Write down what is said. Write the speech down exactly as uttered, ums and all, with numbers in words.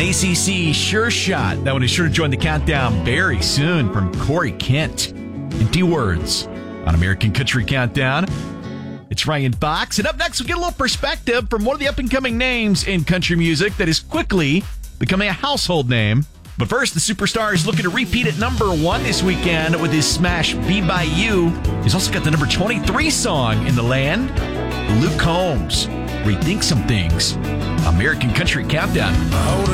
A C C Sure Shot. That one is sure to join the countdown very soon from Corey Kent. Empty Words on American Country Countdown. It's Ryan Fox. And up next, we get a little perspective from one of the up-and-coming names in country music that is quickly becoming a household name. But first, the superstar is looking to repeat at number one this weekend with his smash Be By You. He's also got the number twenty-three song in the land. Luke Combs, Rethink Some Things. American Country Countdown.